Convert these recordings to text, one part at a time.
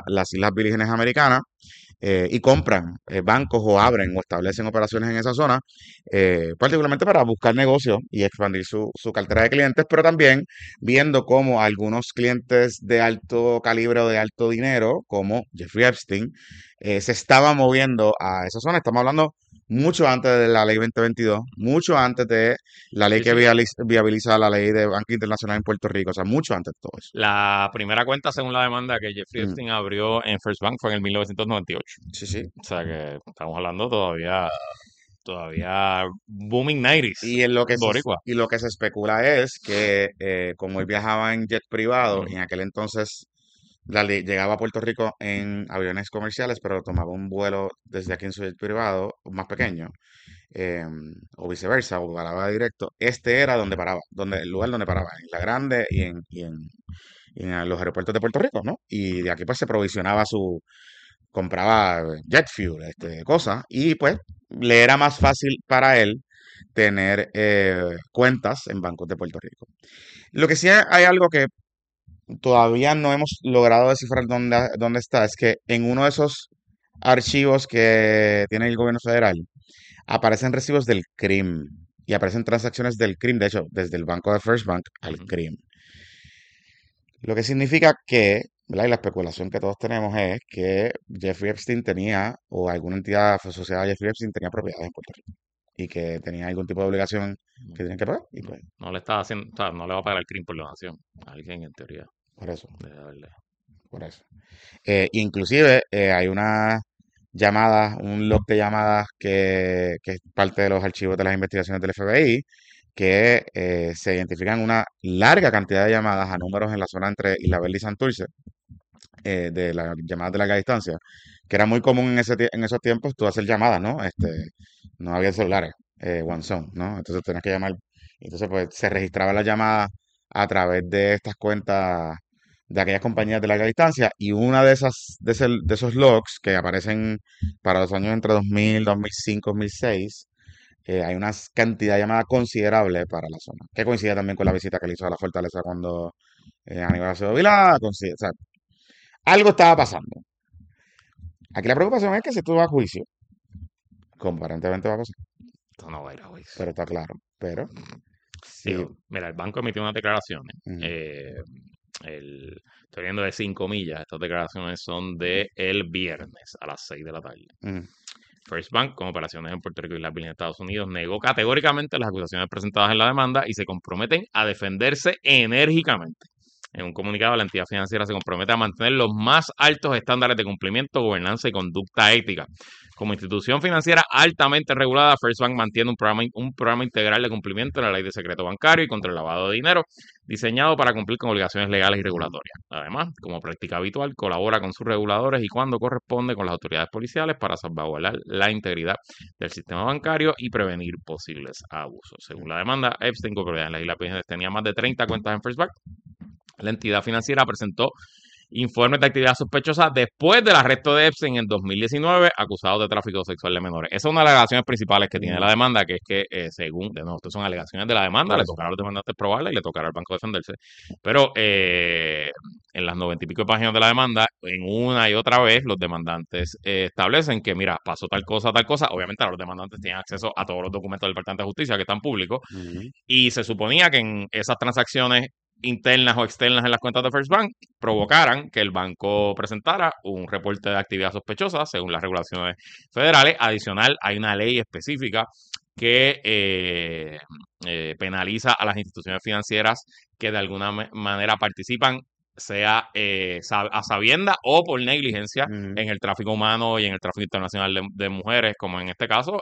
las Islas Vírgenes Americanas y compran bancos o abren o establecen operaciones en esa zona, particularmente para buscar negocios y expandir su cartera de clientes, pero también viendo cómo algunos clientes de alto calibre o de alto dinero, como Jeffrey Epstein, se estaban moviendo a esa zona. Estamos hablando mucho antes de la ley 2022, mucho antes de la ley Sí, que sí. viabiliza la ley de banca internacional en Puerto Rico, o sea, mucho antes de todo eso. La primera cuenta, según la demanda que Jeffrey Mm, Epstein abrió en First Bank fue en el 1998. sí, sí. O sea que estamos hablando todavía booming 90s, Y, en lo que se, boricua. y lo que se especula es que como él viajaba en jet privado, Ujú. en aquel entonces llegaba a Puerto Rico en aviones comerciales, pero tomaba un vuelo desde aquí en su jet privado más pequeño, o viceversa, o paraba directo. Este era donde paraba, el lugar donde paraba, en La Grande y en los aeropuertos de Puerto Rico, ¿no? Y de aquí pues se provisionaba compraba jet fuel, cosas, y pues le era más fácil para él tener cuentas en bancos de Puerto Rico. Lo que sí hay algo que todavía no hemos logrado descifrar dónde está, es que en uno de esos archivos que tiene el gobierno federal aparecen recibos del CRIM y aparecen transacciones del CRIM, de hecho, desde el banco de First Bank al Ujú. CRIM. Lo que significa que, ¿verdad? Y la especulación que todos tenemos es que Jeffrey Epstein tenía, o alguna entidad asociada a Jeffrey Epstein tenía propiedades en Puerto Rico y que tenía algún tipo de obligación que tienen que pagar, y No, pues, no le está haciendo, o sea, no le va a pagar el crimen por la nación a alguien en teoría por eso, debe haberle. por eso. Inclusive hay una llamada, un log de llamadas que es parte de los archivos de las investigaciones del FBI, que se identifican una larga cantidad de llamadas a números en la zona entre Isla Verde y Santurce, de las llamadas de larga distancia, que era muy común en esos tiempos tú hacer llamadas, ¿no? No había celulares, one zone, ¿no? Entonces tenías que llamar, entonces pues se registraba la llamada a través de estas cuentas de aquellas compañías de larga distancia y una de esos logs que aparecen para los años entre 2000, 2005, 2006, hay una cantidad de llamadas considerable para la zona, que coincide también con la visita que le hizo a la fortaleza cuando Aníbal Acevedo Vilá, o sea, algo estaba pasando. Aquí la preocupación es que si tú vas a juicio, como aparentemente va a pasar, Esto no va a ir a juicio. pero está claro, pero sí, Digo, mira, el banco emitió unas declaraciones. ujú, Estoy viendo de 5 millas. Estas declaraciones son de el viernes a las 6 de la tarde. ujú, First Bank, con operaciones en Puerto Rico y las Virgenes de Estados Unidos, negó categóricamente las acusaciones presentadas en la demanda y se comprometen a defenderse enérgicamente. En un comunicado, la entidad financiera se compromete a mantener los más altos estándares de cumplimiento, gobernanza y conducta ética. Como institución financiera altamente regulada, First Bank mantiene un programa integral de cumplimiento de la ley de secreto bancario y contra el lavado de dinero, diseñado para cumplir con obligaciones legales y ujú. regulatorias. Además, como práctica habitual, colabora con sus reguladores y cuando corresponde con las autoridades policiales para salvaguardar la integridad del sistema bancario y prevenir posibles abusos. Según la demanda, Epstein, con propiedad en las Islas Vírgenes, tenía más de 30 cuentas en First Bank. La entidad financiera presentó informes de actividad sospechosa después del arresto de Epstein en 2019, acusado de tráfico sexual de menores. Esa es una de las alegaciones principales que tiene la Ujú. demanda, que es que, según, de nuevo, estas son alegaciones de la demanda, Por le eso. tocará a los demandantes probarla y le tocará al banco defenderse. Pero en las 90 y pico de páginas de la demanda, en una y otra vez, los demandantes establecen que, mira, pasó tal cosa, tal cosa. Obviamente, los demandantes tienen acceso a todos los documentos del Departamento de Justicia que están públicos Ujú, y se suponía que en esas transacciones internas o externas en las cuentas de First Bank provocaran que el banco presentara un reporte de actividad sospechosa según las regulaciones federales. Adicional, hay una ley específica que penaliza a las instituciones financieras que de alguna manera participan, sea a sabienda o por negligencia, ujú. en el tráfico humano y en el tráfico internacional de mujeres, como en este caso.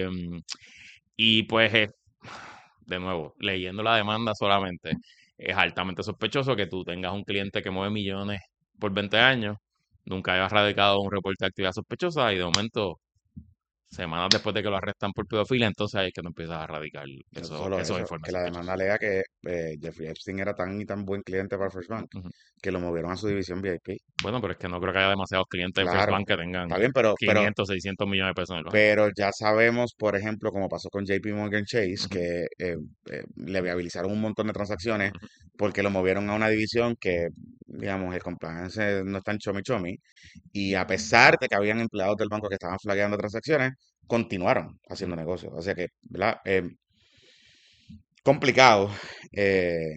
Y pues de nuevo, leyendo la demanda solamente, es altamente sospechoso que tú tengas un cliente que mueve millones por 20 años, nunca hayas radicado un reporte de actividad sospechosa y de momento semanas después de que lo arrestan por pedofilia, entonces ahí es que tú empiezas a radicar No eso, solo esos eso, que informes la sospechosos. demanda alega que Jeffrey Epstein era tan y tan buen cliente para First Bank Ujú. que lo movieron a su división VIP. Bueno, pero es que no creo que haya demasiados clientes en First Claro, Bank que tengan está bien, 500, 600 millones de pesos en el banco. pero ya sabemos, por ejemplo, como pasó con JP Morgan Chase, Ujú, que le viabilizaron un montón de transacciones ujú, porque lo movieron a una división que, digamos, el compliance no es tan chomi chomi. Y a pesar de que habían empleados del banco que estaban flagueando transacciones, continuaron haciendo ujú. negocios. O sea que, ¿verdad? Complicado. eh,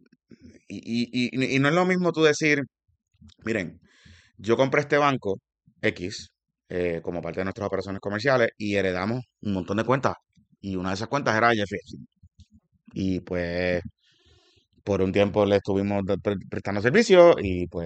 y no es lo mismo tú decir, miren, yo compré este banco X como parte de nuestras operaciones comerciales y heredamos un montón de cuentas. Y una de esas cuentas era Jeffrey Epstein. Y pues por un tiempo le estuvimos prestando servicio y pues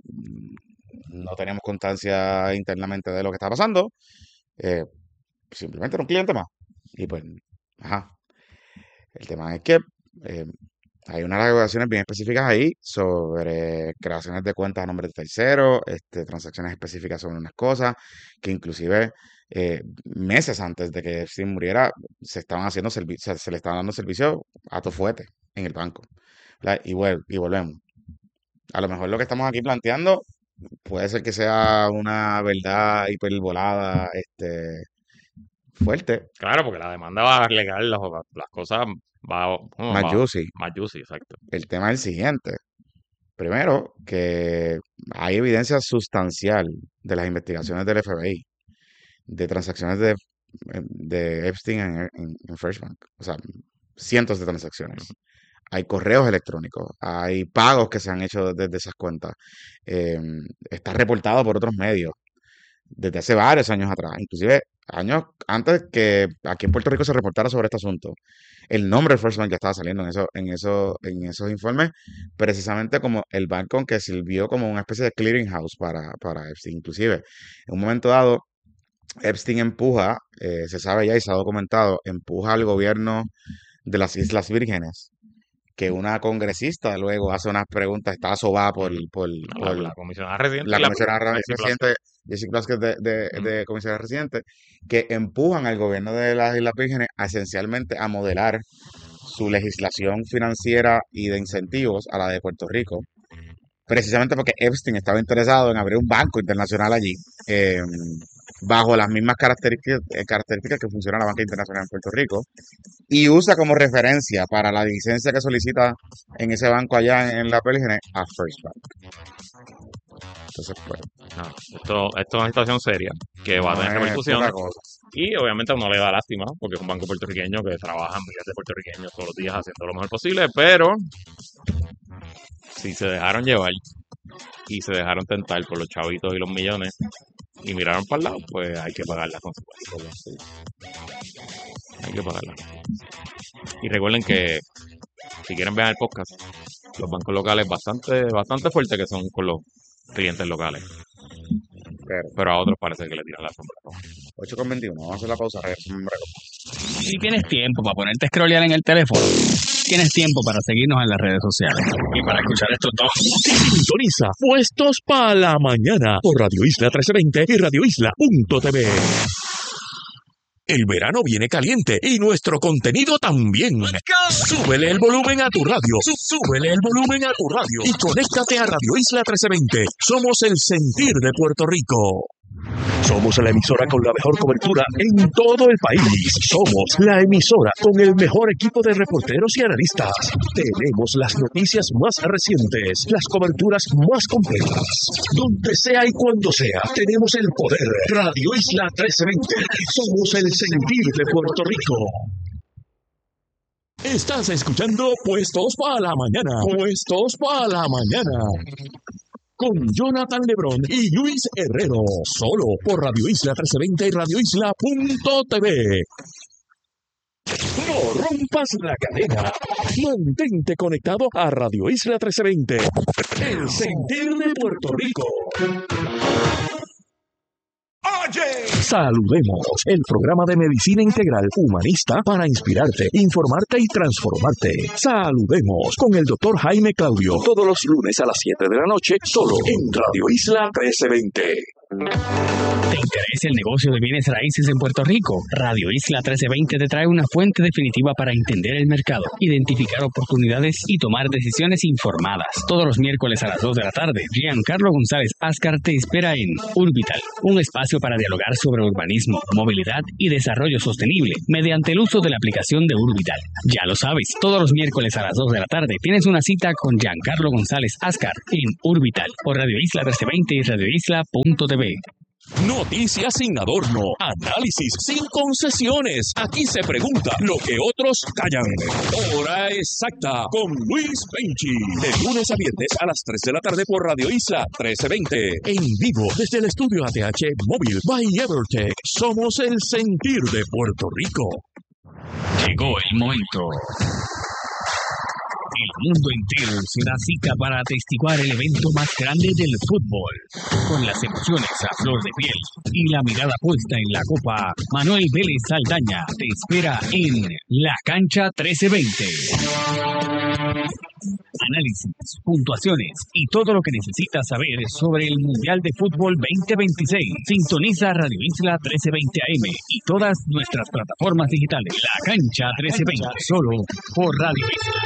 no teníamos constancia internamente de lo que estaba pasando. eh, Simplemente era un cliente más. Y pues, ajá. El tema es que eh, hay unas regulaciones bien específicas ahí sobre creaciones de cuentas a nombre de terceros, transacciones específicas sobre unas cosas, que inclusive meses antes de que Epstein muriera, se estaban haciendo servicios, se le estaban dando servicios a tu fuete en el banco. ¿Verdad? Y volvemos. A lo mejor lo que estamos aquí planteando puede ser que sea una verdad hiperbolada, fuerte, Claro, porque la demanda va a alegar las cosas, más va juicy. más juicy, exacto. El tema es el siguiente. Primero, que hay evidencia sustancial de las investigaciones del FBI, de transacciones de Epstein en First Bank. O sea, cientos de transacciones. Ujú. Hay correos electrónicos, hay pagos que se han hecho desde esas cuentas. Eh, Está reportado por otros medios desde hace varios años atrás, inclusive años antes que aquí en Puerto Rico se reportara sobre este asunto. El nombre de First Bank ya estaba saliendo en esos informes, precisamente como el banco que sirvió como una especie de clearinghouse para Epstein. Inclusive, en un momento dado, Epstein empuja, se sabe ya y se ha documentado, empuja al gobierno de las Islas Vírgenes, que una congresista luego hace unas preguntas, está sobada Ujú. por La comisionada residente la y la comisionada Jessy Blasco. reciente, Jessica Blasquez Ujú. de comisionada residente, que empujan al gobierno de las Islas Vírgenes esencialmente a modelar su legislación financiera y de incentivos a la de Puerto Rico, precisamente porque Epstein estaba interesado en abrir un banco internacional allí, bajo las mismas características que funciona la banca internacional en Puerto Rico, y usa como referencia para la licencia que solicita en ese banco allá en la Vírgenes a First Bank. Entonces, pues, No, esto es una situación seria que va a no tener es poca repercusiones cosa. y obviamente a uno le da lástima porque es un banco puertorriqueño que trabajan miles de puertorriqueños todos los días haciendo lo mejor posible, pero si se dejaron llevar y se dejaron tentar por los chavitos y los millones y miraron para el lado, pues hay que pagar las consecuencias. Sí. Hay que pagarlas. Y recuerden que si quieren ver el podcast, los bancos locales bastante fuertes que son con los clientes locales, Pero, pero a otros parece que le tiran la sombra roja. 8:21, vamos a hacer la pausa, regresamos en breve. Si tienes tiempo para ponerte a scrollear en el teléfono, tienes tiempo para seguirnos en las redes sociales. Y para escuchar estos dos. Sintoniza Puestos para la Mañana por Radio Isla 1320 y radioisla.tv. El verano viene caliente y nuestro contenido también. Súbele el volumen a tu radio. Súbele el volumen a tu radio. Y conéctate a Radio Isla 1320. Somos el sentir de Puerto Rico. Somos la emisora con la mejor cobertura en todo el país. Somos la emisora con el mejor equipo de reporteros y analistas. Tenemos las noticias más recientes, las coberturas más completas. Donde sea y cuando sea, tenemos el poder. Radio Isla 1320. Somos el sentir de Puerto Rico. Estás escuchando Puestos para la Mañana. Puestos para la Mañana. Con Jonathan Lebrón y Luis Herrero, solo por Radio Isla 1320 y radioisla.tv. No rompas la cadena. Mantente conectado a Radio Isla 1320, el sentir de Puerto Rico. Saludemos, el programa de medicina integral humanista para inspirarte, informarte y transformarte. Saludemos con el doctor Jaime Claudio, todos los lunes a las 7 de la noche, solo en Radio Isla 1320. ¿Te interesa el negocio de bienes raíces en Puerto Rico? Radio Isla 1320 te trae una fuente definitiva para entender el mercado, identificar oportunidades y tomar decisiones informadas. Todos los miércoles a las 2 de la tarde, Giancarlo González Ascar te espera en Urbital, un espacio para dialogar sobre urbanismo, movilidad y desarrollo sostenible mediante el uso de la aplicación de Urbital. Ya lo sabes, todos los miércoles a las 2 de la tarde tienes una cita con Giancarlo González Ascar en Urbital por Radio Isla 1320 y radioisla.tv. Noticias sin adorno, análisis sin concesiones. Aquí se pregunta lo que otros callan. Hora exacta con Luis Penchi. De lunes a viernes a las 3 de la tarde por Radio Isla 1320. En vivo desde el estudio ATH Móvil by Evertech. Somos el sentir de Puerto Rico. Llegó el momento. El mundo entero se da cita para atestiguar el evento más grande del fútbol. Con las emociones a flor de piel y la mirada puesta en la copa, Manuel Vélez Saldaña te espera en La Cancha 1320. Análisis, puntuaciones y todo lo que necesitas saber sobre el Mundial de Fútbol 2026. Sintoniza Radio Isla 1320 AM y todas nuestras plataformas digitales. La Cancha 1320, solo por Radio Isla.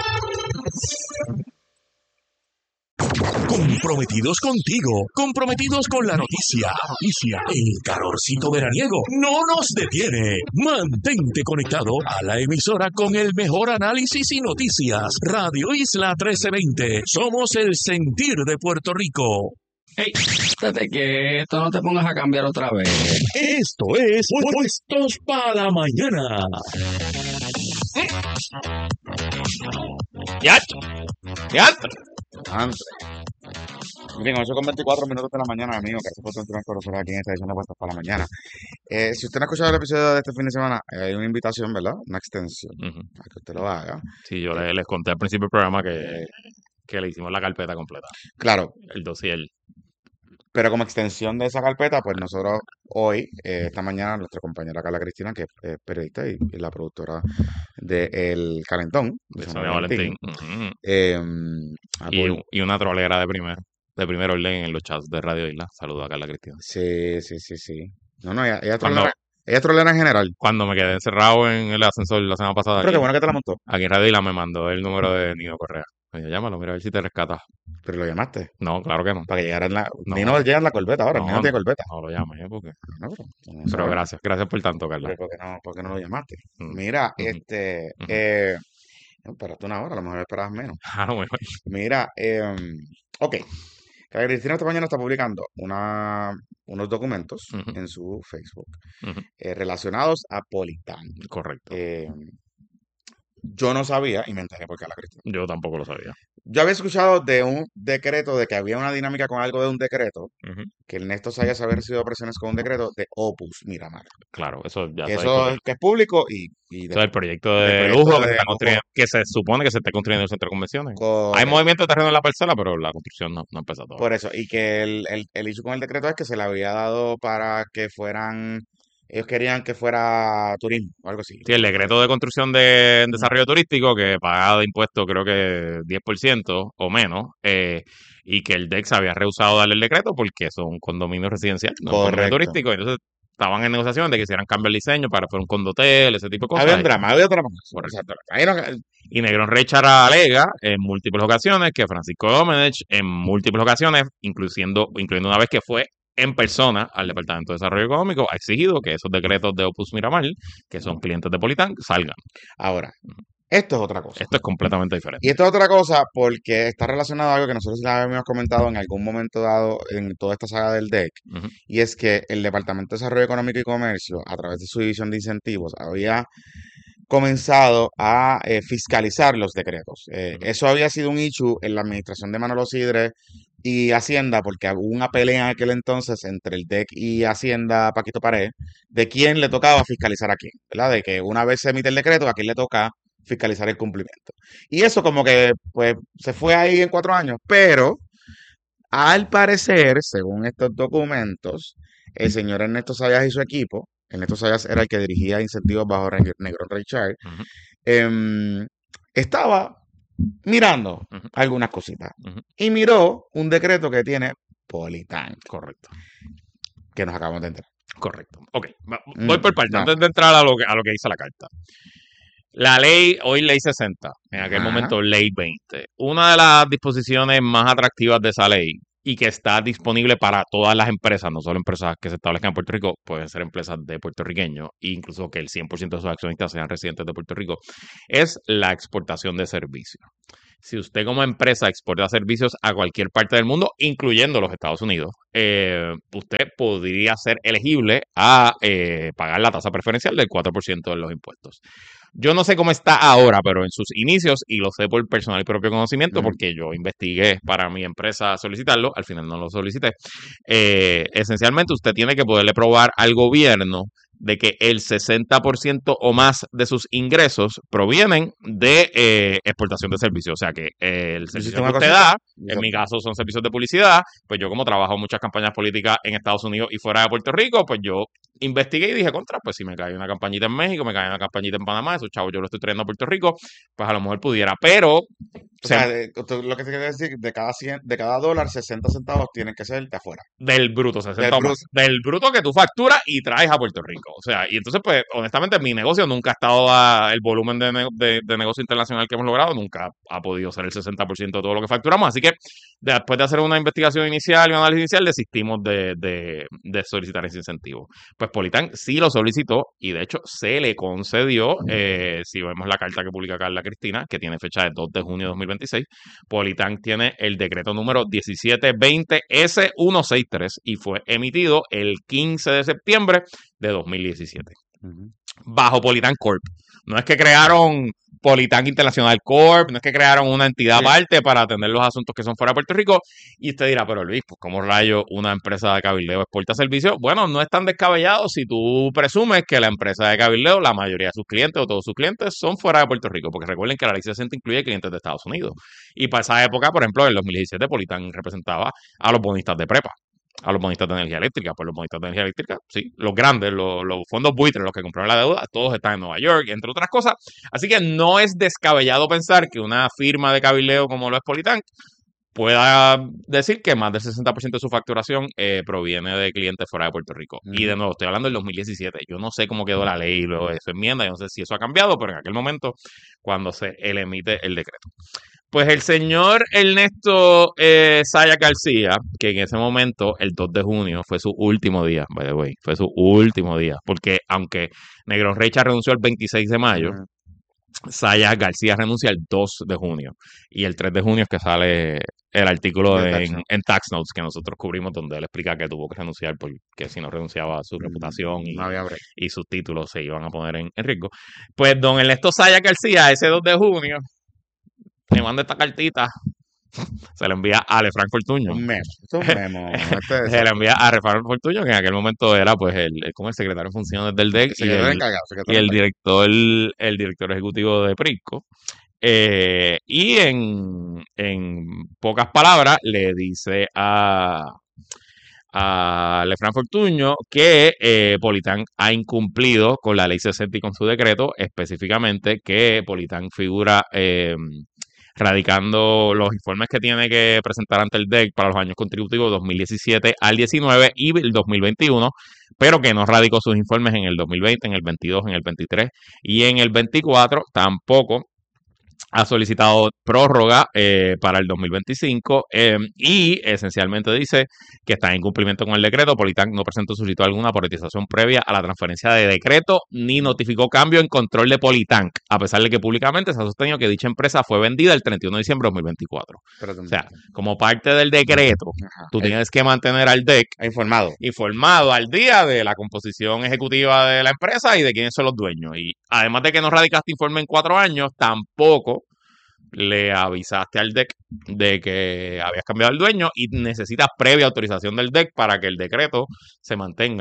Comprometidos contigo, comprometidos con la noticia. El calorcito veraniego no nos detiene. Mantente conectado a la emisora con el mejor análisis y noticias. Radio Isla 1320. Somos el sentir de Puerto Rico. Hey, estate quieto, no te pongas a cambiar otra vez. Esto es Puestos para la Mañana. ¡Ya! Antes. Miren, 8:24 de la mañana, amigo. Gracias por continuar con nosotros aquí en esta edición de Puestos para la Mañana. Si usted no ha escuchado el episodio de este fin de semana, hay una invitación, ¿verdad? Una extensión para que usted lo haga. Sí, yo les conté al principio del programa que le hicimos la carpeta completa. Claro, El dossier. pero como extensión de esa carpeta, pues nosotros hoy, esta mañana, nuestra compañera Carla Cristina, que es periodista y la productora de El Calentón, de De Sonia Sonia Valentín, Valentín. ha publi- Y una trolera de primer orden en los chats de Radio Isla. Saludos a Carla Cristina. Sí. No, ella Cuando, es trolera en general. cuando me quedé encerrado en el ascensor la semana pasada Pero qué bueno que te la montó. aquí en Radio Isla me mandó el número de Nino Correa. Me dijo, llámalo, mira a ver si te rescatas. Pero lo llamaste. No, claro que no. Para que llegara en la. No. Nino llega en la corbeta ahora. Nino No, tiene corbeta. no lo llamé porque... No, pero no Pero sabes. gracias por tanto, Carla. Pero ¿por qué no lo llamaste? Mm, Mira, ujú, ujú. espérate una hora, a lo mejor esperabas menos. Ah, no, bueno. Mira, ok. Carla Cristina esta mañana está publicando unos documentos Ujú, en su Facebook ujú. relacionados a Politán. Correcto. Yo no sabía, y me enteré por Carla Cristina. Yo tampoco lo sabía. Yo había escuchado de un decreto, de que había una dinámica con algo de un decreto, Ujú. que Ernesto Sayas había recibido presiones con un decreto de Opus Miramar. Claro, eso ya Que está eso discutido. es que es público y Eso es el proyecto del de proyecto lujo que se de está lujo. construyendo, que se supone que se está construyendo el centro de convenciones. Hay Correcto. movimiento de terreno en la parcela, pero la construcción no ha empezado todavía. Por eso, y que el issue con el decreto es que se le había dado para que fueran, ellos querían que fuera turismo o algo así. Sí, el decreto de construcción de desarrollo turístico que paga de impuestos creo que 10% o menos, y que el DEX había rehusado darle el decreto porque son condominios residenciales, no condominios Correcto. turísticos. Entonces estaban en negociación de que hicieran cambio el diseño para hacer un condotel, ese tipo de cosas. Había un drama. Correcto. Exacto. Ahí no- Y Negrón Richard alega en múltiples ocasiones que Francisco Domenech en múltiples ocasiones, incluyendo una vez que fue en persona al Departamento de Desarrollo Económico, ha exigido que esos decretos de Opus Miramar, que son clientes de Politán, salgan. Ahora, esto es otra cosa. Esto es completamente diferente. Y esto es otra cosa porque está relacionado a algo que nosotros ya habíamos comentado en algún momento dado en toda esta saga del DEC, Ujú. y es que el Departamento de Desarrollo Económico y Comercio, a través de su división de incentivos, había comenzado a fiscalizar los decretos. Ujú. Eso había sido un issue en la administración de Manolo Sidre y Hacienda, porque hubo una pelea en aquel entonces entre el DEC y Hacienda, Paquito Pared, de quién le tocaba fiscalizar a quién, ¿verdad? De que una vez se emite el decreto, a quién le toca fiscalizar el cumplimiento. Y eso como que, pues, se fue ahí en 4 años, pero al parecer, según estos documentos, el señor Ernesto Sayas y su equipo, Ernesto Sayas era el que dirigía incentivos bajo Negrón Richard, Ujú. estaba mirando Ujú. algunas cositas Ujú. y miró un decreto que tiene Politán. Correcto. que nos acabamos de entrar. Correcto. Ok, voy por parte. No. Antes de entrar a lo que dice la carta. La ley, hoy ley 60, en aquel Ajá. momento ley 20. Una de las disposiciones más atractivas de esa ley y que está disponible para todas las empresas, no solo empresas que se establezcan en Puerto Rico, pueden ser empresas de puertorriqueños, e incluso que el 100% de sus accionistas sean residentes de Puerto Rico, es la exportación de servicios. Si usted como empresa exporta servicios a cualquier parte del mundo, incluyendo los Estados Unidos, usted podría ser elegible a pagar la tasa preferencial del 4% de los impuestos. Yo no sé cómo está ahora, pero en sus inicios, y lo sé por personal y propio conocimiento, porque yo investigué para mi empresa solicitarlo, al final no lo solicité, esencialmente usted tiene que poderle probar al gobierno de que el 60% o más de sus ingresos provienen de exportación de servicios. O sea que el servicio que usted da, en mi caso son servicios de publicidad, pues yo como trabajo en muchas campañas políticas en Estados Unidos y fuera de Puerto Rico, pues yo investigué y dije, pues si me cae una campañita en México, me cae una campañita en Panamá, esos chavos yo los estoy trayendo a Puerto Rico, pues a lo mejor pudiera, pero... O sea, lo que se quiere decir, de cada dólar, 60 centavos tienen que ser de afuera. Del bruto, 60 o más. Del bruto que tú facturas y traes a Puerto Rico. O sea, y entonces, pues, honestamente, mi negocio nunca ha estado el volumen de negocio internacional que hemos logrado, nunca ha podido ser el 60% de todo lo que facturamos. Así que, después de hacer una investigación inicial y un análisis inicial, desistimos de solicitar ese incentivo. Pues Politán sí lo solicitó y, de hecho, se le concedió, si vemos la carta que publica Carla Cristina, que tiene fecha de 2 de junio de 2026, Politán tiene el decreto número 1720S163 y fue emitido el 15 de septiembre de 2017. Bajo Politán Corp. No es que crearon Politán International Corp, no es que crearon una entidad aparte para atender los asuntos que son fuera de Puerto Rico. Y usted dirá, pero Luis, pues ¿cómo rayo una empresa de cabildeo exporta servicios? Bueno, no es tan descabellado si tú presumes que la empresa de cabildeo, la mayoría de sus clientes o todos sus clientes son fuera de Puerto Rico, porque recuerden que la ley 60 incluye clientes de Estados Unidos. Y para esa época, por ejemplo, en el 2017, Politán representaba a los bonistas de prepa, a los bonistas de energía eléctrica. Pues los bonistas de energía eléctrica, sí, los grandes, los fondos buitres, los que compraron la deuda, todos están en Nueva York, entre otras cosas. Así que no es descabellado pensar que una firma de cabildeo como lo es Politán pueda decir que más del 60% de su facturación proviene de clientes fuera de Puerto Rico. Y de nuevo, estoy hablando del 2017. Yo no sé cómo quedó la ley luego de su enmienda, yo no sé si eso ha cambiado, pero en aquel momento, cuando se emite el decreto. Pues el señor Ernesto Saya García, que en ese momento, el 2 de junio, fue su último día, by the way, fue su último día, porque aunque Negrón Recha renunció el 26 de mayo, Saya García renuncia el 2 de junio, y el 3 de junio es que sale el artículo en Tax Notes que nosotros cubrimos, donde él explica que tuvo que renunciar porque si no renunciaba a su reputación y sus títulos se iban a poner en riesgo. Pues don Ernesto Saya García, ese 2 de junio, me manda esta cartita, se le envía a Lefranc Fortuño. Un memo, es un memo. Se le envía a Lefranc Fortuño, que en aquel momento era pues como el secretario de funciones del DEC y el director ejecutivo de Prisco. Y en pocas palabras le dice a Lefranc Fortuño que Politán ha incumplido con la ley 60 y con su decreto, específicamente que Politán figura radicando los informes que tiene que presentar ante el DEC para los años contributivos 2017 al 19 y el 2021, pero que no radicó sus informes en el 2020, en el 22, en el 23 y en el 24. Tampoco ha solicitado prórroga para el 2025 y esencialmente dice que está en cumplimiento con el decreto. Politán no presentó solicitud alguna por autorización previa a la transferencia de decreto ni notificó cambio en control de Politán, a pesar de que públicamente se ha sostenido que dicha empresa fue vendida el 31 de diciembre de 2024. O sea, como parte del decreto, tú tienes que mantener al DEC informado al día de la composición ejecutiva de la empresa y de quiénes son los dueños. Y además de que no radicaste informe en 4 años, tampoco le avisaste al DEC de que habías cambiado el dueño y necesitas previa autorización del DEC para que el decreto se mantenga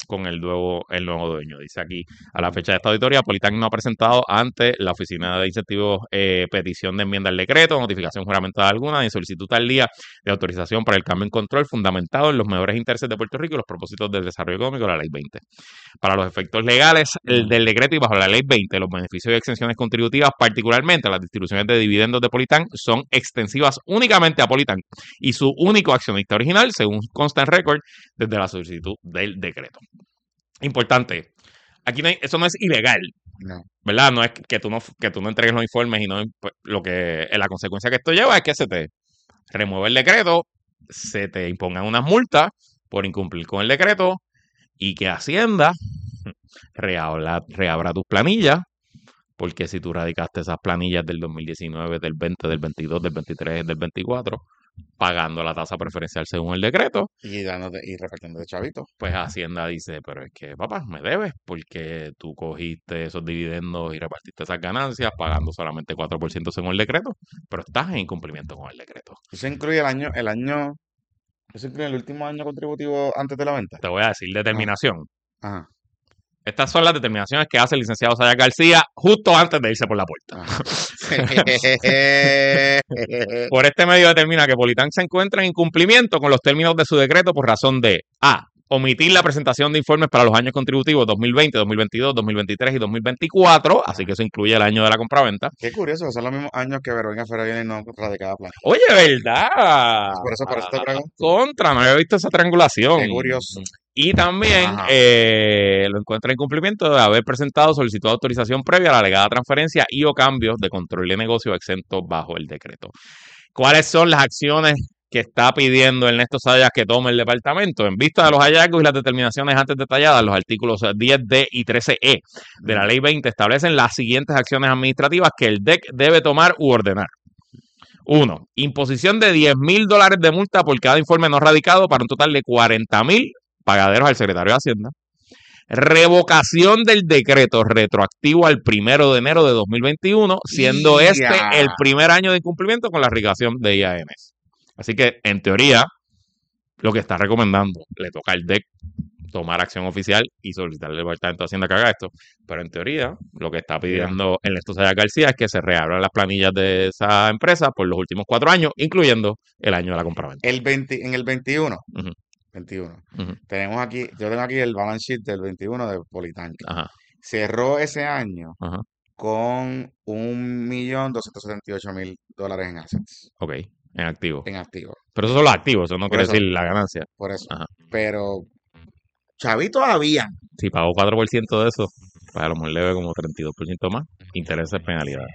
con el nuevo dueño. Dice aquí, a la fecha de esta auditoría, Politán no ha presentado ante la Oficina de Incentivos petición de enmienda al decreto, notificación juramentada alguna, ni solicitud al día de autorización para el cambio en control fundamentado en los mejores intereses de Puerto Rico y los propósitos del desarrollo económico de la Ley 20. Para los efectos legales del decreto y bajo la Ley 20, los beneficios y exenciones contributivas, particularmente las distribuciones de dividendos de Politán, son extensivas únicamente a Politán y su único accionista original, según consta en récord desde la solicitud del decreto. Importante, aquí eso no es ilegal, No. ¿verdad? No es que tú no entregues los informes y no pues, la consecuencia que esto lleva es que se te remueve el decreto, se te impongan unas multas por incumplir con el decreto y que Hacienda reabra tus planillas, porque si tú radicaste esas planillas del 2019, del 20, del 22, del 23, del 24, pagando la tasa preferencial según el decreto, Y repartiendo de chavitos. pues Hacienda dice, pero es que papá, me debes porque tú cogiste esos dividendos y repartiste esas ganancias pagando solamente 4% según el decreto, pero estás en incumplimiento con el decreto. Eso incluye eso incluye el último año contributivo antes de la venta. Te voy a decir determinación. Ajá. Estas son las determinaciones que hace el licenciado Sayas García justo antes de irse por la puerta. Ajá. Por este medio determina que Politán se encuentra en incumplimiento con los términos de su decreto por razón de A. Omitir la presentación de informes para los años contributivos 2020, 2022, 2023 y 2024, así que eso incluye el año de la compraventa. Qué curioso, son los mismos años que Verónica Ferrer no radicaba plan. Oye, ¿verdad? Por eso te pregunto. Contra, no había visto esa triangulación. Qué curioso. Y también Ajá. lo encuentra en cumplimiento de haber presentado solicitud de autorización previa a la alegada transferencia y o cambios de control de negocio exentos bajo el decreto. ¿Cuáles son las acciones que está pidiendo Ernesto Sayas que tome el departamento? En vista de los hallazgos y las determinaciones antes detalladas, los artículos 10D y 13E de la Ley 20 establecen las siguientes acciones administrativas que el DEC debe tomar u ordenar. 1. Imposición de $10,000 de multa por cada informe no radicado para un total de $40,000 pagaderos al secretario de Hacienda. Revocación del decreto retroactivo al 1 de enero de 2021, siendo este el primer año de incumplimiento con la erradicación de IAMs. Así que, en teoría, lo que está recomendando, le toca al DEC tomar acción oficial y solicitar al Departamento de Hacienda que haga esto. Pero en teoría, lo que está pidiendo Ernesto Sayas García es que se reabran las planillas de esa empresa por los últimos 4 años, incluyendo el año de la compraventa. En el 21. Ujú. 21. Ujú. Yo tengo aquí el balance sheet del 21 de Politán. Ajá. Cerró ese año Ajá. con $1,278,000 en assets, Ok, en activo. en activos. Pero esos son los activos, eso no Por quiere eso. decir la ganancia. Por eso. Ajá. Pero chavitos habían. Si pagó 4% de eso, pues a lo mejor le debe como 32% más. Intereses, penalidades.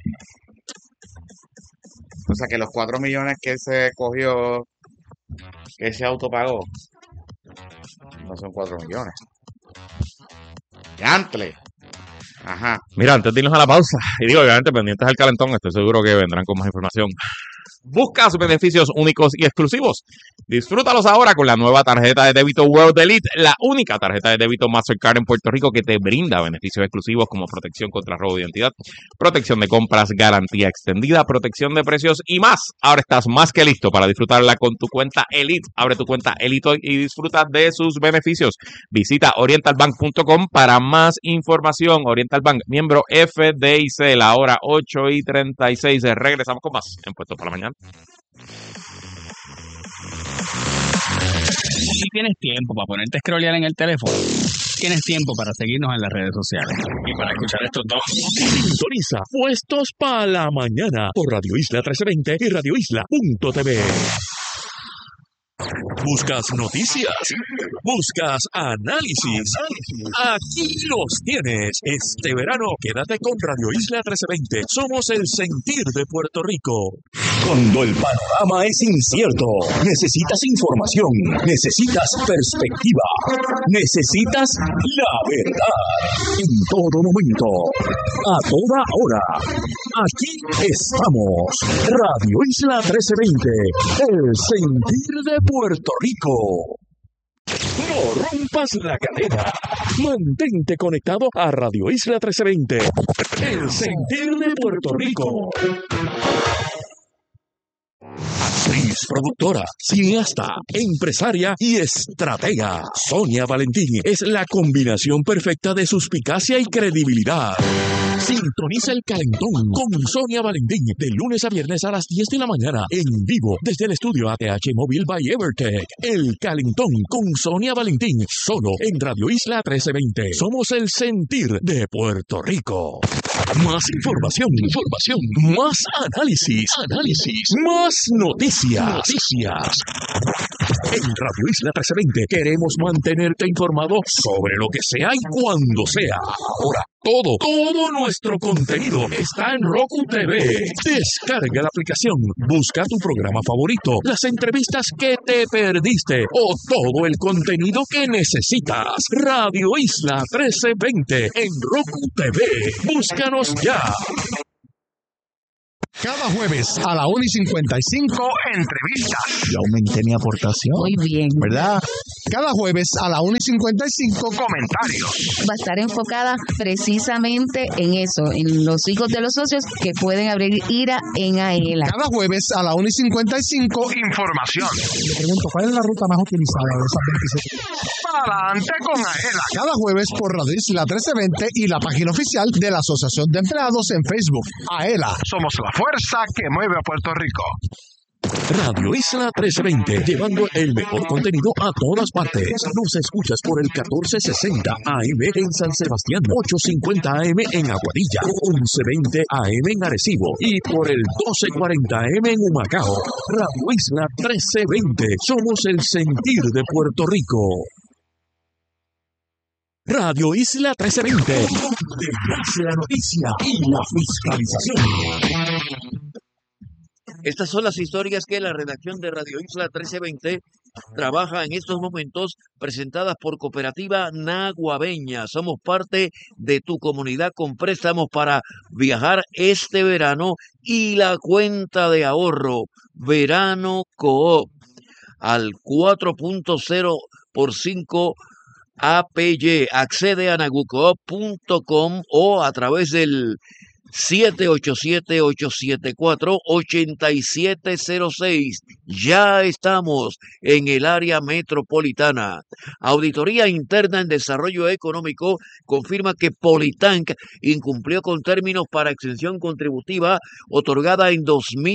O sea que los 4 millones que se cogió, que se autopagó, no son 4 millones. ¡Yantle! Ajá. Mira, antes de irnos a la pausa, y digo, obviamente pendientes al calentón, estoy seguro que vendrán con más información. Busca sus beneficios únicos y exclusivos. Disfrútalos ahora con la nueva tarjeta de débito World Elite, la única tarjeta de débito Mastercard en Puerto Rico que te brinda beneficios exclusivos como protección contra robo de identidad, protección de compras, garantía extendida, protección de precios y más. Ahora estás más que listo para disfrutarla con tu cuenta Elite. Abre tu cuenta Elite hoy y disfruta de sus beneficios. Visita orientalbank.com para más información. Oriental Bank, miembro FDIC, la hora 8:36. Regresamos con más en Puestos para la Mañana. Si tienes tiempo para ponerte a scrollear en el teléfono, tienes tiempo para seguirnos en las redes sociales y para escuchar estos dos. Sintoniza Puestos para la Mañana por Radio Isla 1320 y radioisla.tv. ¿Buscas noticias? ¿Buscas análisis? Aquí los tienes. Este verano quédate con Radio Isla 1320. Somos el sentir de Puerto Rico. Cuando el panorama es incierto, necesitas información, necesitas perspectiva, necesitas la verdad. En todo momento, a toda hora. Aquí estamos. Radio Isla 1320, el sentir de Puerto Rico. No rompas la cadena. Mantente conectado a Radio Isla 1320, el sentir de Puerto Rico. Actriz, productora, cineasta, empresaria y estratega. Sonia Valentín es la combinación perfecta de suspicacia y credibilidad. Sintoniza El Calentón con Sonia Valentín de lunes a viernes a las 10 de la mañana en vivo desde el estudio ATH Móvil by Evertech. El Calentón con Sonia Valentín solo en Radio Isla 1320. Somos el sentir de Puerto Rico. Más información, más análisis, más noticias. En Radio Isla 1320 queremos mantenerte informado sobre lo que sea y cuando sea. Ahora, todo nuestro contenido está en Roku TV. Descarga la aplicación, busca tu programa favorito, las entrevistas que te perdiste o todo el contenido que necesitas. Radio Isla 1320 en Roku TV. Búscanos ya. Cada jueves a la 1:55, entrevistas. Yo aumenté mi aportación. Muy bien. ¿Verdad? Cada jueves a la 1:55, comentarios. Va a estar enfocada precisamente en eso, en los hijos de los socios que pueden abrir IRA en AELA. Cada jueves a la 1:55, información. Le pregunto, ¿cuál es la ruta más utilizada de esas 27? Adelante con AELA. Cada jueves por Radio Isla 1320 y la página oficial de la Asociación de Empleados en Facebook. AELA, somos la fuerza que mueve a Puerto Rico. Radio Isla 1320, llevando el mejor contenido a todas partes. Nos escuchas por el 1460 AM en San Sebastián, 850 AM en Aguadilla, 1120 AM en Arecibo y por el 1240 AM en Humacao. Radio Isla 1320, somos el sentir de Puerto Rico. Radio Isla 1320, donde nace la noticia y la fiscalización. Estas son las historias que la redacción de Radio Isla 1320 trabaja en estos momentos, presentadas por Cooperativa Naguabeña. Somos parte de tu comunidad con préstamos para viajar este verano y la cuenta de ahorro Verano Coop al 4.0 por 5 APY. Accede a nagucoop.com o a través del 787-874-8706. Ya estamos en el área metropolitana. Auditoría Interna en Desarrollo Económico confirma que Politank incumplió con términos para exención contributiva otorgada en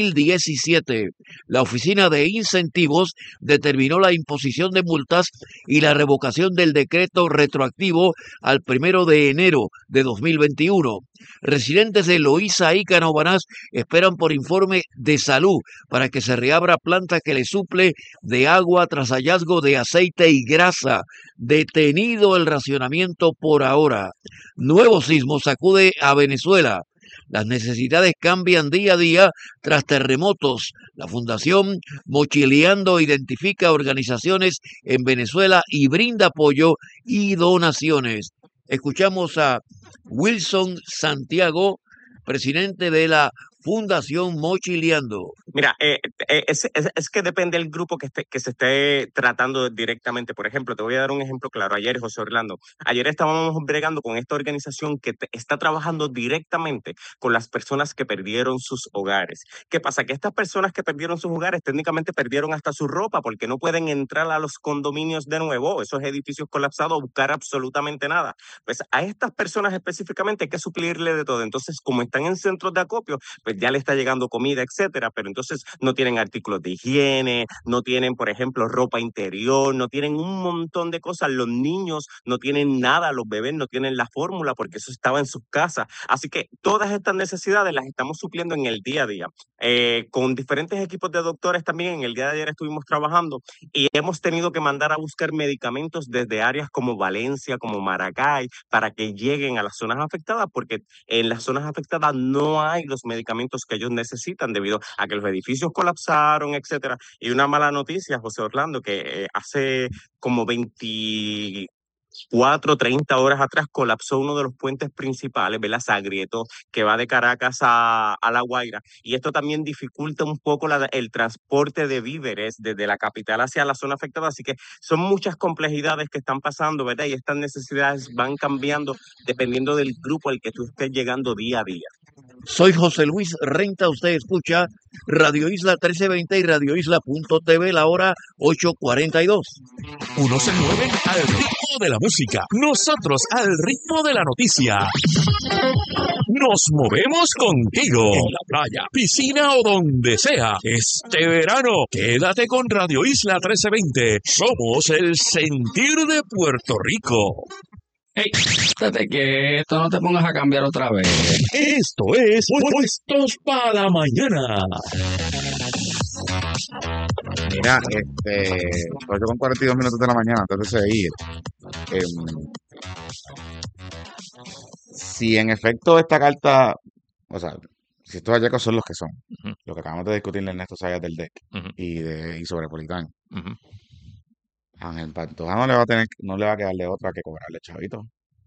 2017. La Oficina de Incentivos determinó la imposición de multas y la revocación del decreto retroactivo al 1 de enero de 2021. Residentes de Loíza y Canóvanas esperan por informe de salud para que se reabra planta que le suple de agua tras hallazgo de aceite y grasa. Detenido el racionamiento por ahora. Nuevo sismo sacude a Venezuela. Las necesidades cambian día a día tras terremotos. La Fundación Mochileando identifica organizaciones en Venezuela y brinda apoyo y donaciones. Escuchamos a Wilson Santiago, presidente de la Fundación Mochileando. Mira, es que depende del grupo que se esté tratando directamente. Por ejemplo, te voy a dar un ejemplo claro. Ayer, José Orlando, ayer estábamos bregando con esta organización que está trabajando directamente con las personas que perdieron sus hogares. ¿Qué pasa? Que estas personas que perdieron sus hogares técnicamente perdieron hasta su ropa porque no pueden entrar a los condominios de nuevo, esos edificios colapsados, a buscar absolutamente nada. Pues a estas personas específicamente hay que suplirle de todo. Entonces, como están en centros de acopio, pues ya le está llegando comida, etcétera, pero entonces no tienen artículos de higiene, no tienen, por ejemplo, ropa interior, no tienen un montón de cosas. Los niños no tienen nada, los bebés no tienen la fórmula porque eso estaba en sus casas. Así que todas estas necesidades las estamos supliendo en el día a día. Con diferentes equipos de doctores también, en el día de ayer estuvimos trabajando y hemos tenido que mandar a buscar medicamentos desde áreas como Valencia, como Maracay, para que lleguen a las zonas afectadas, porque en las zonas afectadas no hay los medicamentos que ellos necesitan debido a que los edificios colapsaron, etcétera. Y una mala noticia, José Orlando, que hace como 24, 30 horas atrás colapsó uno de los puentes principales, ¿verdad? Se agrietó, que va de Caracas a La Guaira. Y esto también dificulta un poco el transporte de víveres desde la capital hacia la zona afectada. Así que son muchas complejidades que están pasando, ¿verdad? Y estas necesidades van cambiando dependiendo del grupo al que tú estés llegando día a día. Soy José Luis Renta. Usted escucha Radio Isla 1320 y radioisla.tv, la hora 8:42. Unos se mueven al ritmo de la música, nosotros al ritmo de la noticia. Nos movemos contigo en la playa, piscina o donde sea. Este verano, quédate con Radio Isla 1320. Somos el sentir de Puerto Rico. Hey, espérate que esto no te pongas a cambiar otra vez. Esto es Puestos para la Mañana. Mira, 8:42 de la mañana, antes de seguir. Si en efecto esta carta, o sea, si estos hallazgos son los que son, Ujú, lo que acabamos de discutir en estos Sayas del DEC ujú, y sobre Politán, ujú. Ángel Pantoja no le va a quedar de otra que cobrarle chavito.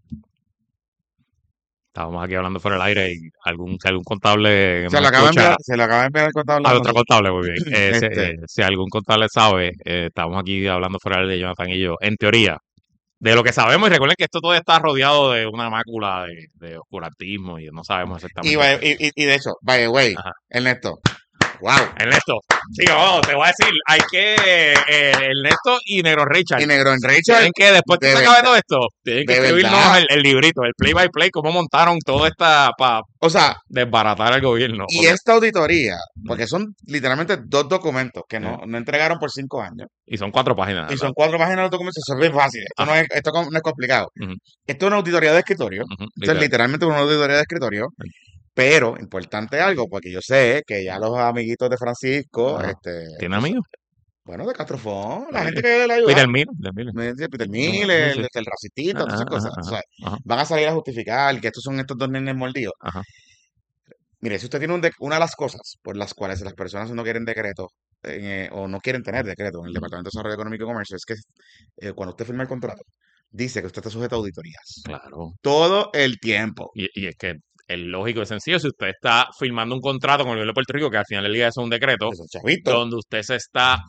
Estábamos aquí hablando fuera del aire y si algún contable Se nos le acaba de escucha, enviar, se le acaba de enviar el contable a al otro nosotros. contable, muy bien. Este, Si algún contable sabe, estamos aquí hablando fuera del aire, Jonathan y yo, en teoría, de lo que sabemos, y recuerden que esto todo está rodeado de una mácula de oscurantismo y no sabemos y, exactamente. y de hecho, by the way, Ajá. Ernesto, wow, Ernesto, sí, te voy a decir, hay que, Ernesto y Negro Richard, y Negro en Richard, tienen que, después que de se acabe verdad, todo esto, tienen que de escribirnos verdad, el librito, el play by play, cómo montaron toda esta, para o sea, desbaratar al gobierno. y Porque, esta auditoría, porque son literalmente 2 documentos que eh, no entregaron por 5 años, y son 4 páginas, y son ¿verdad? 4 páginas de documentos, eso es bien fácil, Ajá. esto no es complicado. Ujú, Esto es una auditoría de escritorio, ujú, esto es literal. literalmente una auditoría de escritorio, pero importante algo, porque yo sé que ya los amiguitos de Francisco, Ajá. ¿Tiene pues, amigos? bueno, de Castrofón, la Eh, gente que le Peter ayuda, Miller. me dice Peter Sí, Miller, sí. el racistito, todas Ajá, esas cosas, ajá, tú sabes, ajá, van a salir a justificar que estos son estos 2 nenes mordidos. ajá. Mire, si usted tiene una de las cosas por las cuales las personas no quieren decreto o no quieren tener decreto en el Departamento de Desarrollo Económico y Comercio es que cuando usted firma el contrato, dice que usted está sujeto a auditorías Claro. todo el tiempo. Y es que es lógico y sencillo, si usted está firmando un contrato con el gobierno de Puerto Rico, que al final del día es un decreto, Eso, chavito. donde usted se está